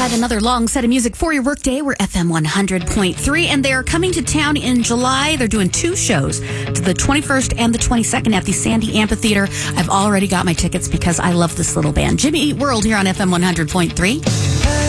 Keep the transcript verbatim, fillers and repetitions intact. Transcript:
Alongside another long set of music for your workday, we're F M one hundred point three, and they are coming to town in July. They're doing two shows, the twenty-first and the twenty-second at the Sandy Amphitheater. I've already got my tickets because I love this little band. Jimmy Eat World here on F M one hundred point three.